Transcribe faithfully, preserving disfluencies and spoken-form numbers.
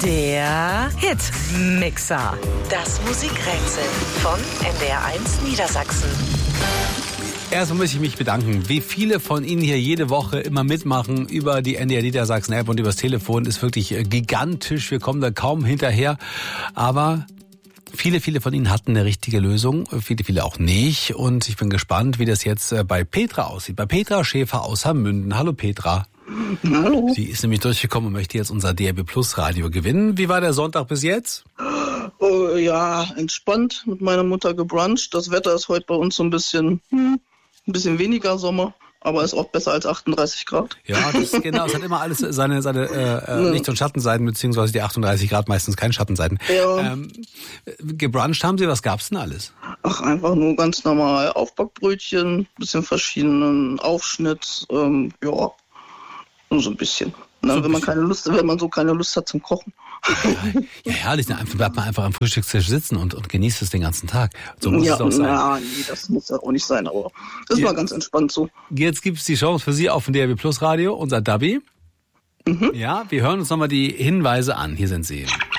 Der Hit-Mixer. Das Musikrätsel von N D R eins Niedersachsen. Erstmal muss ich mich bedanken, wie viele von Ihnen hier jede Woche immer mitmachen über die N D R Niedersachsen App und übers Telefon. Ist wirklich gigantisch. Wir kommen da kaum hinterher. Aber viele, viele von Ihnen hatten eine richtige Lösung. Viele, viele auch nicht. Und ich bin gespannt, wie das jetzt bei Petra aussieht. Bei Petra Schäfer aus Hammünden. Hallo Petra. Hallo. Sie ist nämlich durchgekommen und möchte jetzt unser D R B Plus Radio gewinnen. Wie war der Sonntag bis jetzt? Oh, ja, entspannt mit meiner Mutter gebruncht. Das Wetter ist heute bei uns so ein bisschen, hm, ein bisschen weniger Sommer, aber ist auch besser als achtunddreißig Grad. Ja, das, genau. Es hat immer alles seine, seine äh, Licht- und Schattenseiten, beziehungsweise die achtunddreißig Grad meistens keine Schattenseiten. Ja. Ähm, gebruncht haben Sie, was gab's denn alles? Ach, einfach nur ganz normal Aufbackbrötchen, bisschen verschiedenen Aufschnitt, ähm, ja, so ein bisschen. Na, so wenn man keine Lust, wenn man so keine Lust hat zum Kochen. Ja, ja herrlich. Dann bleibt man einfach am Frühstückstisch sitzen und, und genießt es den ganzen Tag. So muss ja, es auch sein. Ja, nee, das muss ja auch nicht sein, aber das ja. war ganz entspannt so. Jetzt gibt's die Chance für Sie auf dem D R B Plus Radio, unser Dubby. Mhm. Ja, wir hören uns nochmal die Hinweise an. Hier sind sie.